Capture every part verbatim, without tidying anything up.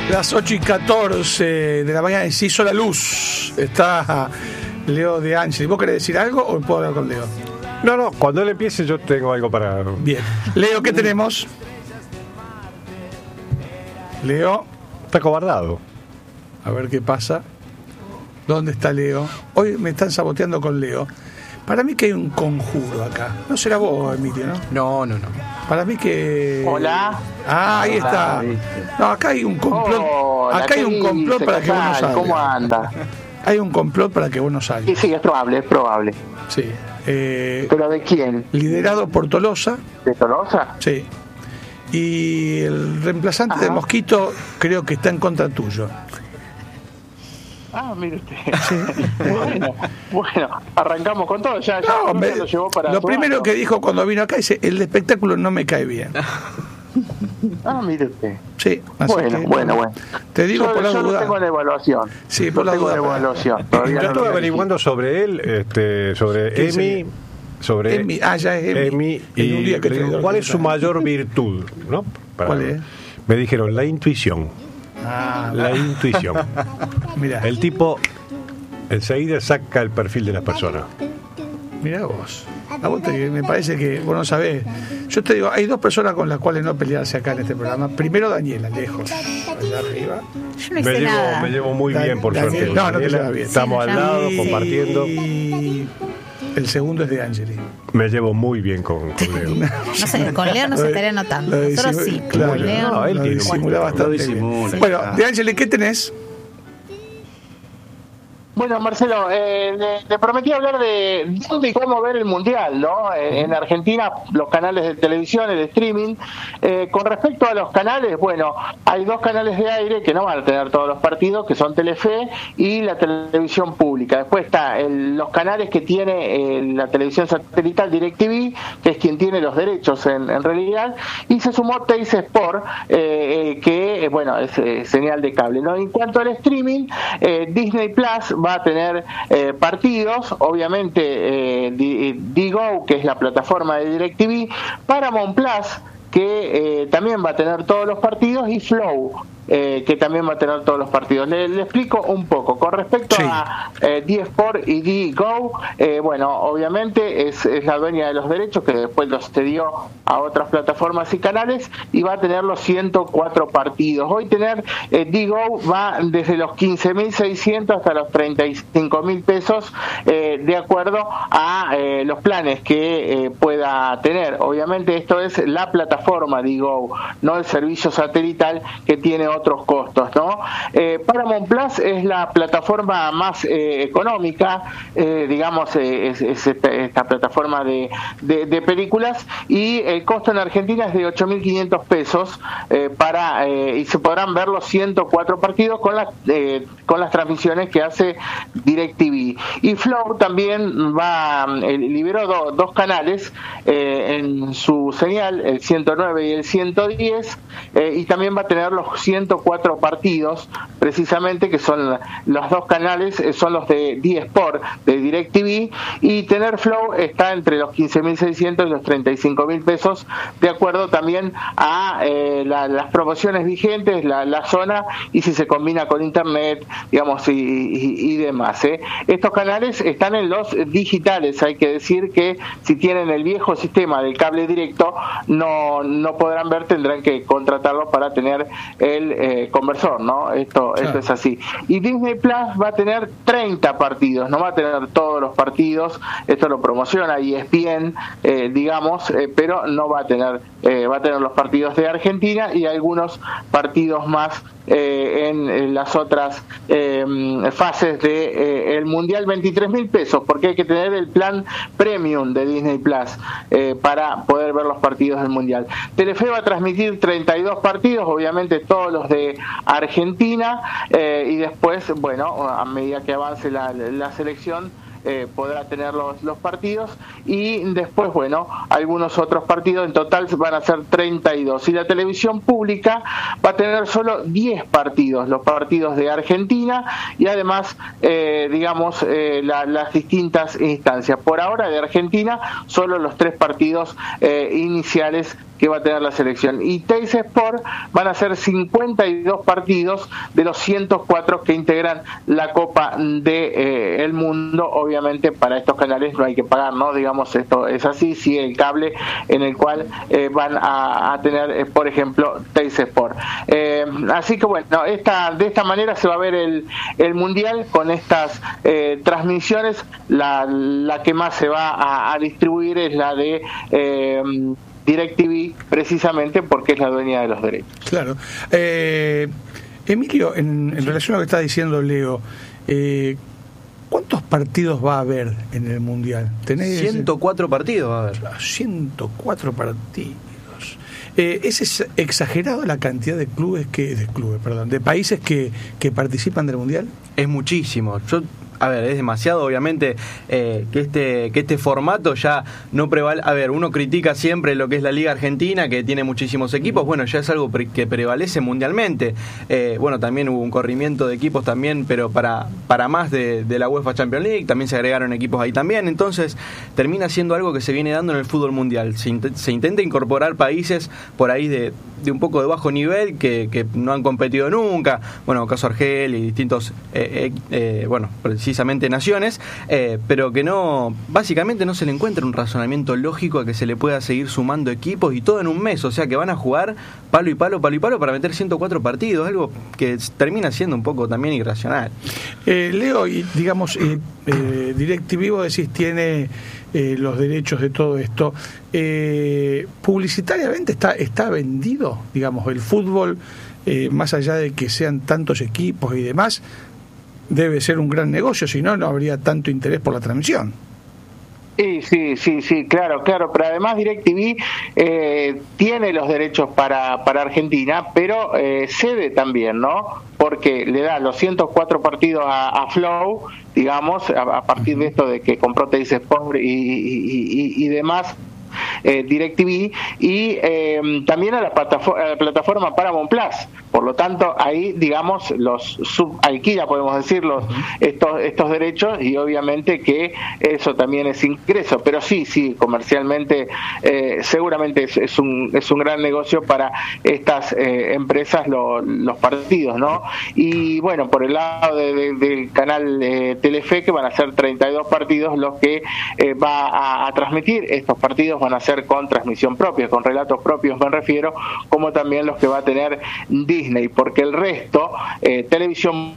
Las ocho y catorce de la mañana y se hizo la luz. Está Leo De Angeli. ¿Vos querés decir algo o puedo hablar con Leo? No, no, cuando él empiece yo tengo algo para... Bien. Leo, ¿qué tenemos? Leo. Está cobardado. A ver qué pasa. ¿Dónde está Leo? Hoy me están saboteando con Leo. Para mí que hay un conjuro acá. No será vos, Emilio, ¿no? No, no, no. Para mí que... Hola. Ah, ahí está. No, acá hay un complot. Hola, acá hay un complot dice? para que vos no tal? salgas. ¿Cómo anda? Hay un complot para que vos no salgas. Sí, sí, es probable, es probable. Sí. Eh, ¿Pero de quién? liderado por Tolosa. ¿De Tolosa? Sí. Y el reemplazante Ajá. de Mosquito creo que está en contra tuyo. Ah, mire usted. bueno, bueno, arrancamos con todo. Ya, ya No, me- lo llevó para lo su primero lado. que dijo cuando vino acá dice, el espectáculo no me cae bien. Ah, mire usted. Sí, así Bueno, que, bueno, bueno. Te digo yo, por la yo lo duda. tengo en evaluación. Sí, por Lo la tengo en duda. evaluación. Todavía Yo no estuve lo averiguando sobre él, este, sobre ¿Qué sería? Emi, sobre Emi, ah, ya es Emi. Emi, En un y día que le te digo, dio ¿cuál la es su mayor virtud? ¿No? Para- ¿Cuál es? Me dijeron, la intuición. Ah, La intuición. mira, El tipo enseguida saca el perfil de las personas. mira vos. A vos te- me parece que vos no sabés. Yo te digo, hay dos personas con las cuales no pelearse acá en este programa. Primero Daniela, lejos, allá arriba. Yo no Me hice llevo, nada. me llevo muy Dan- bien, por Daniel- suerte. no, no te Daniela. llevas bien. Estamos Sí, al no, lado, sí. compartiendo. Y el segundo es de Angeli. Me llevo muy bien con, con Leo. No sé, con Leo no se estaría notando. Lo de Nosotros disimul- sí, claro, con Leo. no, él lo tiene- disimula lo bastante disimula, bien. Bueno, claro. de Angeli, ¿qué tenés? Bueno, Marcelo, eh, le, le prometí hablar de dónde y cómo ver el Mundial, ¿no? Eh, en Argentina, los canales de televisión, el streaming. Eh, con respecto a los canales, bueno, hay dos canales de aire que no van a tener todos los partidos, que son Telefe y la televisión pública. Después está el- los canales que tiene eh, la televisión satelital DirecTV, que es quien tiene los derechos en, en realidad, y se sumó Teis Sport, eh, eh, que, eh, bueno, es eh, señal de cable, ¿no? En cuanto al streaming, eh, Disney Plus va a tener eh, partidos, obviamente eh, Di- Digo, que es la plataforma de DirecTV, Paramount Plus, que eh, también va a tener todos los partidos, y Flow, eh, que también va a tener todos los partidos. Le, le explico un poco. Con respecto Sí. a eh, D-Sport y D-Go, eh, bueno, obviamente es, es la dueña de los derechos, que después los cedió a otras plataformas y canales, y va a tener los ciento cuatro partidos. Hoy tener eh, D-Go va desde los quince mil seiscientos hasta los treinta y cinco mil pesos, eh, de acuerdo a eh, los planes que eh, pueda tener. Obviamente esto es la plataforma D-Go, no el servicio satelital, que tiene otros costos, ¿no? Eh, Paramount Plus es la plataforma más eh, económica, eh, digamos, eh, es, es esta, esta plataforma de, de, de películas, y el costo en Argentina es de ocho mil quinientos pesos eh, para eh, y se podrán ver los ciento cuatro partidos con las eh, con las transmisiones que hace DirecTV. Y Flow también va eh, liberó do, dos canales eh, en su señal, el ciento nueve y el ciento diez, eh, y también va a tener los ciento cuatro partidos, precisamente, que son los dos canales, eh, son los de D-Sport, de DirecTV, y tener Flow está entre los quince mil seiscientos y los treinta y cinco mil pesos, de acuerdo también a eh, la, las promociones vigentes, la, la zona, y si se combina con internet, digamos, y, y, y demás. ¿eh? Estos canales están en los digitales. Hay que decir que si tienen el viejo sistema del cable directo, no, no podrán ver, tendrán que contratarlo para tener el eh, conversor, ¿no? Esto, Claro. esto es así. Y Disney Plus va a tener treinta partidos, no va a tener todos los partidos, esto lo promociona E S P N, eh, digamos, eh, pero no va a tener, eh, va a tener los partidos de Argentina y algunos partidos más eh, en, en las otras eh, fases de eh, el Mundial. Veintitrés mil pesos, porque hay que tener el plan premium de Disney Plus eh, para poder ver los partidos del Mundial. Telefe va a transmitir treinta y dos partidos, obviamente todos los de Argentina, eh, y después, bueno, a medida que avance la, la selección, Eh, podrá tener los, los partidos, y después, bueno, algunos otros partidos. En total van a ser treinta y dos, y la televisión pública va a tener solo diez partidos, los partidos de Argentina, y además, eh, digamos, eh, la, las distintas instancias. Por ahora, de Argentina, solo los tres partidos eh, iniciales que va a tener la selección. Y Teis Sport van a ser cincuenta y dos partidos de los ciento cuatro que integran la Copa de eh, el Mundo. Obviamente para estos canales no hay que pagar, ¿no? Digamos, esto es así, sigue el cable en el cual eh, van a, a tener, eh, por ejemplo, Teis Sport. Eh, así que bueno, esta, de esta manera se va a ver el, el Mundial con estas eh, transmisiones. La, la que más se va a, a distribuir es la de eh, DirecTV, precisamente porque es la dueña de los derechos. Claro. Eh, Emilio, en, en sí. relación a lo que está diciendo Leo, eh, ¿cuántos partidos va a haber en el Mundial? ¿Tenés ciento cuatro partidos va a haber. ciento cuatro partidos. Eh, ¿Es exagerado la cantidad de clubes que de clubes, perdón, de países que, que participan del Mundial? Es muchísimo. Yo A ver, es demasiado, obviamente, eh, que este que este formato ya no prevalece. A ver, uno critica siempre lo que es la Liga Argentina, que tiene muchísimos equipos. Bueno, ya es algo pre- que prevalece mundialmente. Eh, bueno, también hubo un corrimiento de equipos también, pero para para más de, de la UEFA Champions League. También se agregaron equipos ahí también. Entonces, termina siendo algo que se viene dando en el fútbol mundial. Se, int- se intenta incorporar países por ahí de, de un poco de bajo nivel que, que no han competido nunca. Bueno, caso Argelia y distintos, eh, eh, eh, bueno, precisamente naciones, eh, pero que no, básicamente no se le encuentra un razonamiento lógico a que se le pueda seguir sumando equipos y todo en un mes, o sea que van a jugar palo y palo, palo y palo para meter ciento cuatro partidos, algo que termina siendo un poco también irracional. Eh, Leo, y digamos, eh, eh, DirecTV, vos decís, tiene eh, los derechos de todo esto. Eh, publicitariamente está, está vendido, digamos, el fútbol, eh, más allá de que sean tantos equipos y demás, debe ser un gran negocio, si no, no habría tanto interés por la transmisión. Sí, sí, sí, sí, claro, claro, pero además DirecTV eh, tiene los derechos para, para Argentina, pero eh, cede también, ¿no? Porque le da los ciento cuatro partidos a, a Flow, digamos, a, a partir de esto de que compró Teis Sport y, y, y, y demás, eh, DirecTV, y eh, también a la, plataforma, a la plataforma Paramount Plus. Por lo tanto, ahí, digamos, los subalquila, podemos decirlo, estos estos derechos, y obviamente que eso también es ingreso. Pero sí, sí, comercialmente eh, seguramente es, es un es un gran negocio para estas eh, empresas lo, los partidos, ¿no? Y bueno, por el lado de, de, del canal eh, Telefe, que van a ser treinta y dos partidos los que eh, va a, a transmitir. Estos partidos van a ser con transmisión propia, con relatos propios me refiero, como también los que va a tener Disney, porque el resto, eh, televisión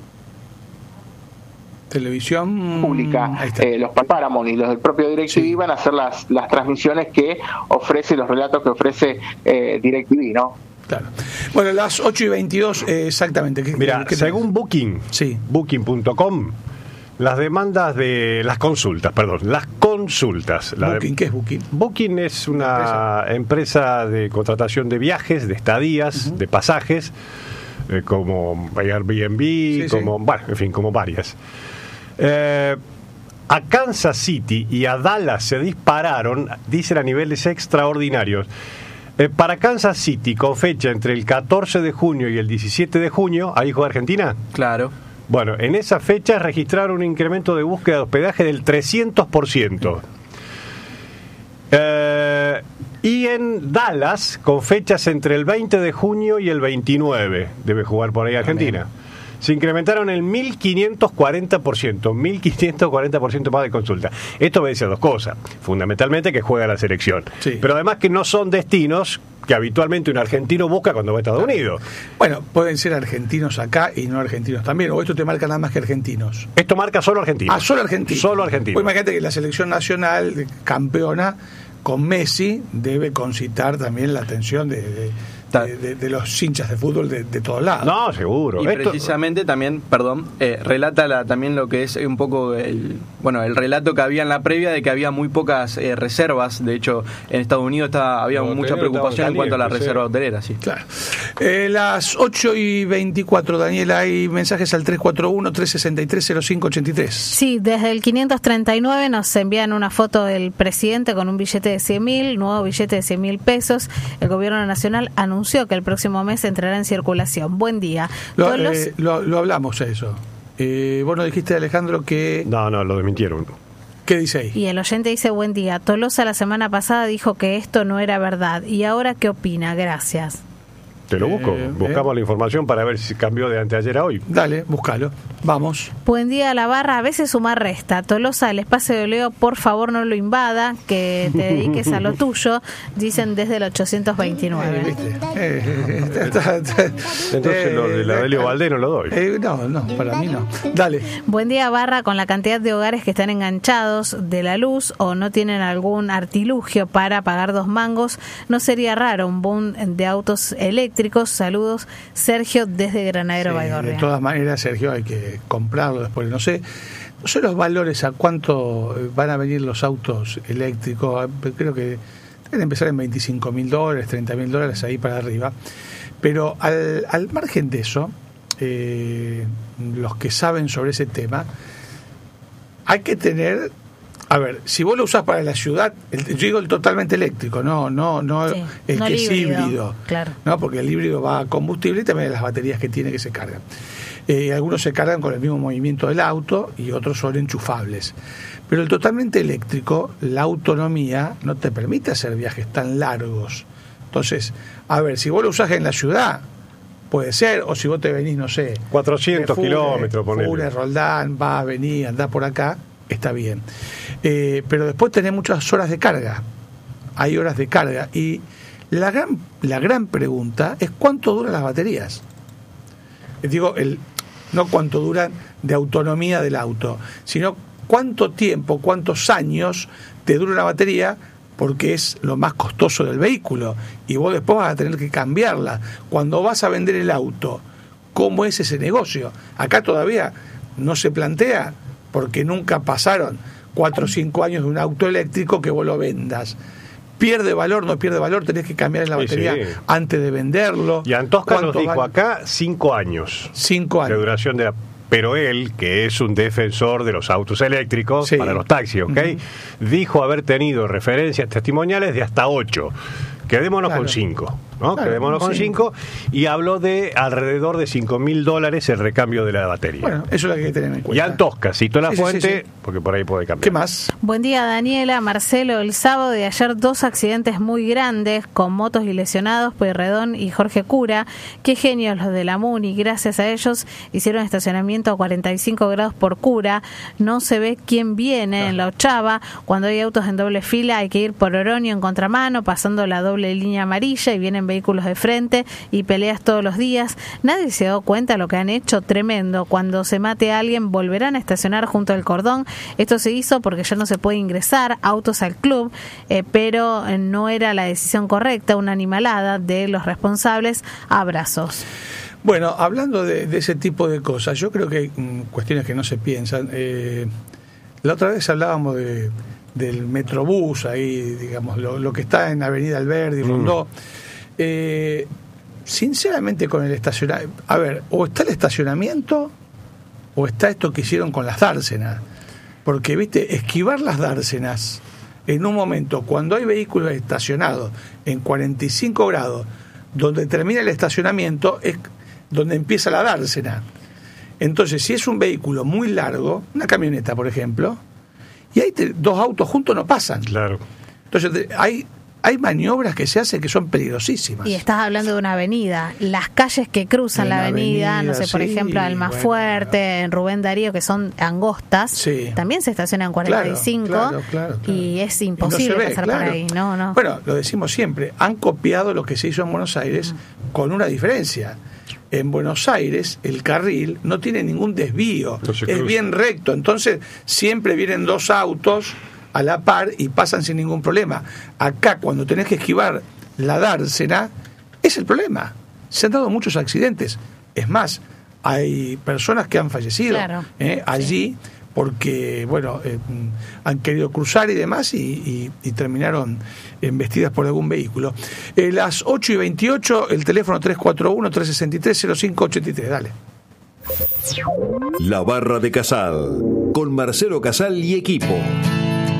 televisión pública, eh, los Paramount y los del propio DirecTV, sí, van a hacer las, las transmisiones que ofrece, los relatos que ofrece eh, DirecTV, ¿no? Claro. Bueno, las ocho y veintidós, eh, exactamente. ¿Qué, Mira, qué según Booking, sí. Booking punto com, las demandas de las consultas, perdón, las consultas. La Booking, de, ¿qué es Booking? Booking es una empresa, empresa de contratación de viajes, de estadías, uh-huh. de pasajes, eh, como Airbnb, sí, como, sí. bueno, en fin, como varias. Eh, a Kansas City y a Dallas se dispararon, dicen, a niveles extraordinarios. Eh, para Kansas City, con fecha entre el catorce de junio y el diecisiete de junio, ¿ahí juega Argentina? Claro. Bueno, en esa fecha registraron un incremento de búsqueda de hospedaje del trescientos por ciento. Eh, y en Dallas, con fechas entre el veinte de junio y el veintinueve, debe jugar por ahí Argentina, se incrementaron el mil quinientos cuarenta por ciento, mil quinientos cuarenta por ciento más de consulta. Esto obedece a dos cosas, fundamentalmente que juega la selección, sí, pero además que no son destinos que habitualmente un argentino busca cuando va a Estados Unidos. Bueno, pueden ser argentinos acá y no argentinos también, o esto te marca nada más que argentinos. Esto marca solo argentinos. Ah, solo argentinos. Solo argentinos. Pues imagínate que la selección nacional campeona con Messi debe concitar también la atención de... de De, de, de los hinchas de fútbol de, de todos lados. No, seguro. Y Esto... precisamente también, perdón, eh, relata la, también lo que es un poco el bueno el relato que había en la previa de que había muy pocas eh, reservas. De hecho, en Estados Unidos está, había no, mucha preocupación en cuanto a la reserva hotelera. Sí. Claro. Eh, las ocho y veinticuatro, Daniela, hay mensajes al tres cuatro uno, tres seis tres, cero cinco ocho tres. Sí, desde el quinientos treinta y nueve nos envían una foto del presidente con un billete de cien mil, nuevo billete de cien mil pesos. El gobierno nacional anunció que el próximo mes entrará en circulación. Buen día. Lo, los... eh, lo, lo hablamos eso. Eh, vos nos dijiste, Alejandro, que... No, no, lo desmintieron. ¿Qué dice ahí? Y el oyente dice, buen día, Tolosa la semana pasada dijo que esto no era verdad. ¿Y ahora qué opina? Gracias. Te lo busco. Eh, Buscamos eh. la información para ver si cambió de anteayer a hoy. Dale, búscalo. Vamos. Buen día a la barra. A veces sumar resta. Tolosa, el espacio de Leo, por favor no lo invada, que te dediques a lo tuyo, dicen desde el ochocientos veintinueve. Eh, eh, está, está, Entonces eh, lo de la de Leo Valdés no lo doy. Eh, no, no, para mí no. Dale. Buen día, barra. Con la cantidad de hogares que están enganchados de la luz o no tienen algún artilugio para pagar dos mangos, no sería raro un boom de autos eléctricos. Saludos, Sergio, desde Granadero sí, Baigorria. De todas maneras, Sergio, hay que comprarlo después. No sé, no sé los valores, a cuánto van a venir los autos eléctricos. Creo que deben empezar en veinticinco mil dólares, treinta mil dólares ahí para arriba. Pero al, al margen de eso, eh, los que saben sobre ese tema, hay que tener... A ver, si vos lo usás para la ciudad, el, yo digo el totalmente eléctrico, no no no sí, el no que es híbrido, claro. No, porque el híbrido va a combustible y también las baterías que tiene que se cargan. Eh, algunos se cargan con el mismo movimiento del auto y otros son enchufables. Pero el totalmente eléctrico, la autonomía no te permite hacer viajes tan largos. Entonces, a ver, si vos lo usás en la ciudad, puede ser, o si vos te venís, no sé, cuatrocientos kilómetros, ponele. Funes, Roldán, va, venís, andás por acá, está bien. Eh, pero después tenés muchas horas de carga. Hay horas de carga. Y la gran, la gran pregunta es cuánto duran las baterías. Digo, el, no cuánto duran de autonomía del auto, sino cuánto tiempo, cuántos años te dura una batería, porque es lo más costoso del vehículo. Y vos después vas a tener que cambiarla. Cuando vas a vender el auto, ¿cómo es ese negocio? Acá todavía no se plantea, porque nunca pasaron cuatro o cinco años de un auto eléctrico que vos lo vendas. ¿Pierde valor, no pierde valor? Tenés que cambiar la batería sí, sí. antes de venderlo. Y Antosca nos dijo van? acá cinco años. Cinco años. De duración de la... Pero él, que es un defensor de los autos eléctricos sí. para los taxis, ¿ok? Uh-huh. Dijo haber tenido referencias testimoniales de hasta ocho. Quedémonos claro. con cinco, ¿no? Claro, Quedémonos con cinco. Y habló de alrededor de cinco mil dólares el recambio de la batería. Bueno, eso es lo que hay que tener en cuenta. Y Antosca, citó la sí, fuente, sí, sí, sí. porque por ahí puede cambiar. ¿Qué más? Buen día, Daniela, Marcelo. El sábado de ayer, dos accidentes muy grandes con motos y lesionados, Pueyrredón y Jorge Cura. Qué genios los de la Muni. Gracias a ellos hicieron estacionamiento a cuarenta y cinco grados por Cura. No se ve quién viene ah. en la Ochava. Cuando hay autos en doble fila hay que ir por Oroño en contramano, pasando la doble línea amarilla y vienen vehículos de frente y peleas todos los días. Nadie se ha dado cuenta de lo que han hecho, tremendo. Cuando se mate a alguien volverán a estacionar junto al cordón. Esto se hizo porque ya no se puede ingresar autos al club, eh, pero no era la decisión correcta, una animalada de los responsables. Abrazos. Bueno, hablando de, de ese tipo de cosas, yo creo que hay mm, cuestiones que no se piensan. Eh, la otra vez hablábamos de del Metrobús, ahí, digamos, lo, lo que está en Avenida Alberdi, Rondó. Mm. Eh, sinceramente, con el estacionamiento, a ver, o está el estacionamiento, o está esto que hicieron con las dársenas. Porque, viste, esquivar las dársenas en un momento, cuando hay vehículos estacionados en cuarenta y cinco grados, donde termina el estacionamiento, es donde empieza la dársena. Entonces, si es un vehículo muy largo, una camioneta, por ejemplo, y hay te, dos autos juntos no pasan. Claro. Entonces hay hay maniobras que se hacen que son peligrosísimas. Y estás hablando de una avenida. Las calles que cruzan la avenida, avenida, no sé, sí, por ejemplo, Almafuerte, bueno, en Rubén Darío, que son angostas, sí. también se estacionan cuarenta y cinco claro, claro, claro, claro. y es imposible y no ve, pasar claro. por ahí. No, no. Bueno, lo decimos siempre, han copiado lo que se hizo en Buenos Aires mm. con una diferencia. En Buenos Aires el carril no tiene ningún desvío, no es bien recto, entonces siempre vienen dos autos a la par y pasan sin ningún problema. Acá cuando tenés que esquivar la dársena es el problema. Se han dado muchos accidentes, es más, hay personas que han fallecido claro. ¿eh? allí sí. porque bueno eh, han querido cruzar y demás y, y, y terminaron embestidas por algún vehículo. Eh, las ocho y veintiocho, el teléfono tres cuatro uno, tres seis tres, cero cinco ocho tres, dale. La Barra de Casal, con Marcelo Casal y equipo.